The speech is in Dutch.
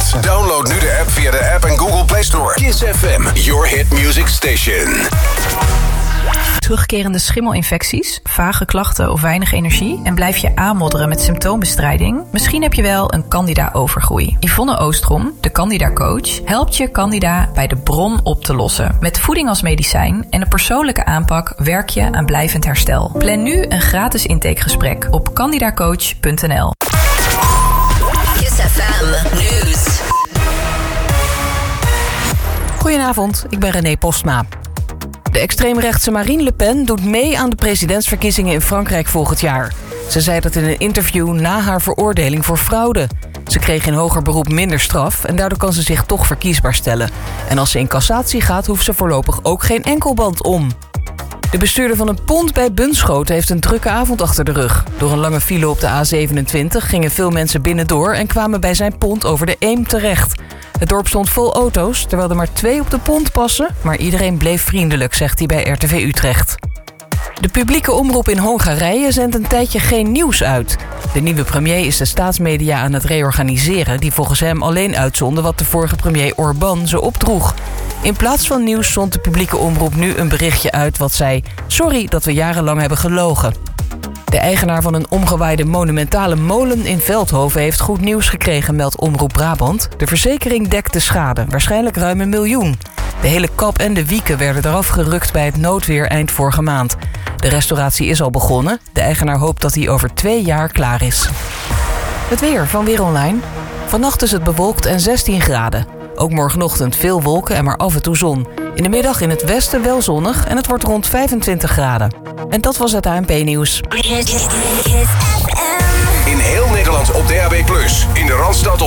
plaatsen. Download nu de app via de App en Google Play Store. Kiss FM, your hit music station. Terugkerende schimmelinfecties, vage klachten of weinig energie en blijf je aanmodderen met symptoombestrijding? Misschien heb je wel een Candida-overgroei. Yvonne Oostrom, de Candida-coach, helpt je Candida bij de bron op te lossen. Met voeding als medicijn en een persoonlijke aanpak werk je aan blijvend herstel. Plan nu een gratis intakegesprek op candidacoach.nl. Kiss FM News. Goedenavond, ik ben René Postma. De extreemrechtse Marine Le Pen doet mee aan de presidentsverkiezingen in Frankrijk volgend jaar. Ze zei dat in een interview na haar veroordeling voor fraude. Ze kreeg in hoger beroep minder straf en daardoor kan ze zich toch verkiesbaar stellen. En als ze in cassatie gaat, hoeft ze voorlopig ook geen enkelband om. De bestuurder van een pont bij Bunschoten heeft een drukke avond achter de rug. Door een lange file op de A27 gingen veel mensen binnendoor en kwamen bij zijn pont over de Eem terecht. Het dorp stond vol auto's, terwijl er maar 2 op de pont passen, maar iedereen bleef vriendelijk, zegt hij bij RTV Utrecht. De publieke omroep in Hongarije zendt een tijdje geen nieuws uit. De nieuwe premier is de staatsmedia aan het reorganiseren, die volgens hem alleen uitzonden wat de vorige premier Orbán ze opdroeg. In plaats van nieuws zond de publieke omroep nu een berichtje uit wat zei: sorry dat we jarenlang hebben gelogen. De eigenaar van een omgewaaide monumentale molen in Veldhoven heeft goed nieuws gekregen, meldt Omroep Brabant. De verzekering dekt de schade, waarschijnlijk ruim 1 miljoen. De hele kap en de wieken werden eraf gerukt bij het noodweer eind vorige maand. De restauratie is al begonnen. De eigenaar hoopt dat hij over 2 jaar klaar is. Het weer van Weer Online. Vannacht is het bewolkt en 16 graden. Ook morgenochtend veel wolken en maar af en toe zon. In de middag in het westen wel zonnig en het wordt rond 25 graden. En dat was het ANP-nieuws. In heel Nederland op DAB+. In de Randstad op